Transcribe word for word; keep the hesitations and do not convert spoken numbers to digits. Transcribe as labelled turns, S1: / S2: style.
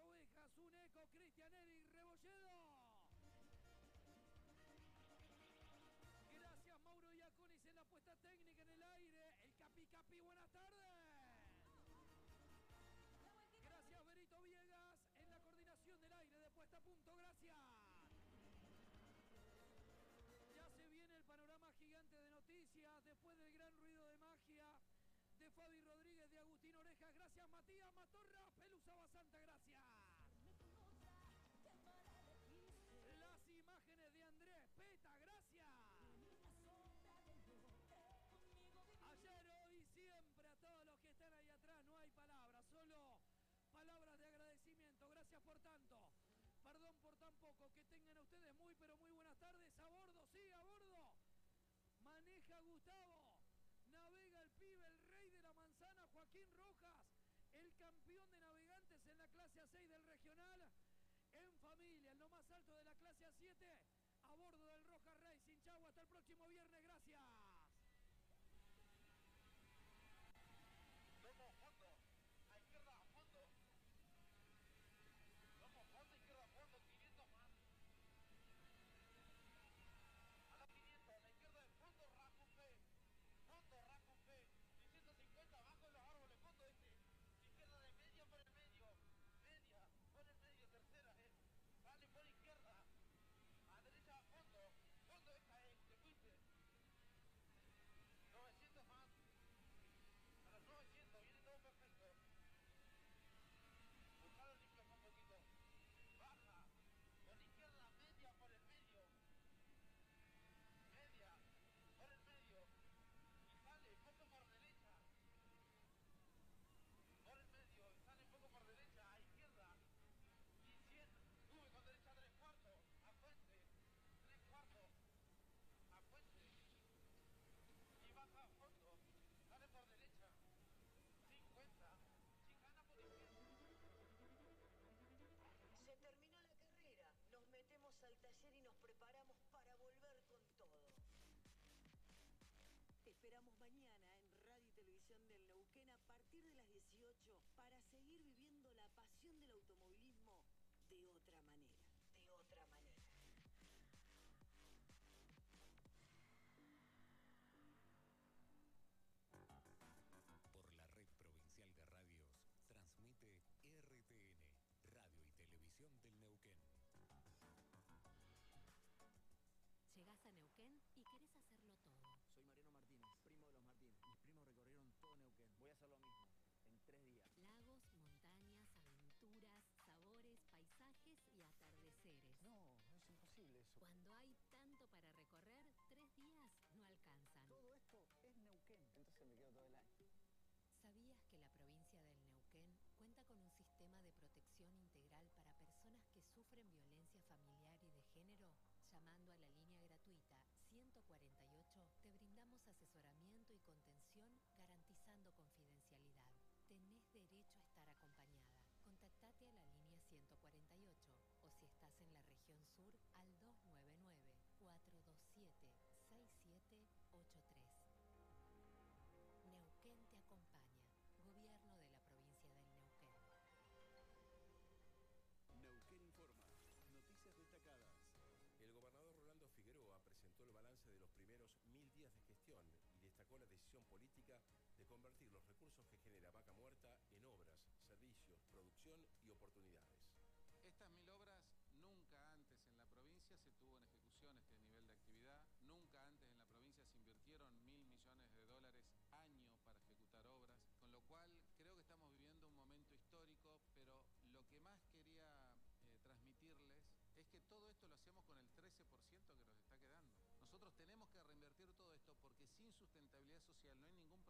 S1: ovejas, un eco, Cristian Eric Rebolledo. Gracias Mauro Iaconis en la puesta técnica en el aire. El Capi Capi, buenas tardes. Gracias Berito Viegas en la coordinación del aire de puesta a punto, gracias. Ya se viene el panorama gigante de noticias después del gran ruido de magia de Fabi Rodríguez, de Agustín Orejas, gracias Matías Matorra, Pelusa Basanta, gracias. Las imágenes de Andrés Peta, gracias. Ayer, hoy, siempre, a todos los que están ahí atrás, no hay palabras, solo palabras de agradecimiento, gracias por tanto. Perdón por tan poco, que tengan ustedes muy pero muy buenas tardes. A bordo, sí, a bordo. Maneja Gustavo. Navega el pibe, el rey de la manzana, Joaquín Rojas, el campeón de navegantes en la clase A seis del regional, en familia, en lo más alto de la clase A siete, a bordo del Rojas Racing. Chau, hasta el próximo viernes, gracias.
S2: Vamos, fondo, a izquierda, a fondo. Vamos, fondo, izquierda, a fondo, quinientos más. A la quinientos, a la izquierda del fondo, Racupé. Fondo, Racupé. seiscientos cincuenta, abajo de los árboles, fondo este. Izquierda de media por el medio. Media, por el medio, tercera, eh. Vale, por izquierda. A derecha, a fondo. Fondo esta, eh. Te fuiste. novecientos más. A los novecientos, viene todo perfecto. Buscalo limpio un poquito. Baja. Por la izquierda, media por el medio. Media. Por el medio. Y sale poco por derecha. Por el medio. Y sale poco por derecha. A izquierda. Y cien. Sube con derecha tres cuartos. A fuente. Tres cuartos. A fuente. Y baja a fondo. Sale por derecha. cincuenta. Chicana por izquierda.
S3: Se terminó la carrera. Nos metemos al taller y nos preparamos para volver con todo. Te esperamos mañana en Radio y Televisión del Neuquén a partir de las dieciocho para seguir viviendo la pasión del automovilismo de otra manera. De otra manera.
S4: Por la red provincial de radios, transmite R T N, Radio y Televisión del Neuquén.
S5: Llegás a Neuquén y querés hacerlo todo.
S6: Soy Mariano Martínez, primo de los Martínez. Mis primos recorrieron todo Neuquén. Voy a hacer lo mismo, en tres días.
S5: Lagos, montañas, aventuras, sabores, paisajes y atardeceres.
S6: No, no es imposible eso.
S5: Cuando hay tanto para recorrer, tres días no alcanzan.
S6: Todo esto es Neuquén. Entonces me quedo todo el año.
S5: ¿Sabías que la provincia del Neuquén cuenta con un sistema de protección integral para personas que sufren violencia familiar y de género? Llamando a la línea gratuita ciento cuarenta y ocho, te brindamos asesoramiento y contención garantizando confidencialidad. Tenés derecho a estar acompañada. Contactate a la línea ciento cuarenta y ocho o si estás en la región sur al dos nueve nueve, cuatro dos siete, seis siete ocho tres. Neuquén te acompaña. Gobierno de la provincia del Neuquén.
S7: Neuquén informa. Noticias destacadas.
S8: El gobernador Rolando Figueroa presentó el balance de los primeros mil días de gestión y destacó la decisión política de convertir los recursos que genera Vaca Muerta en obras, servicios, producción y oportunidades.
S9: Estas mil obras nunca antes en la provincia se tuvo en ejecución este nivel de actividad, nunca antes en la provincia se invirtieron mil millones de dólares año para ejecutar obras, con lo cual creo que estamos viviendo un momento histórico, pero lo que más quería eh, transmitirles es que todo esto lo hacemos con el trece por ciento que nos está quedando. Nosotros tenemos que reinvertir todo esto porque sin sustentabilidad social no hay ningún